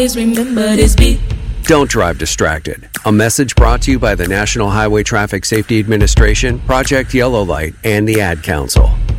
remember this beat. Don't drive distracted. A message brought to you by the National Highway Traffic Safety Administration, Project Yellow Light, and the Ad Council.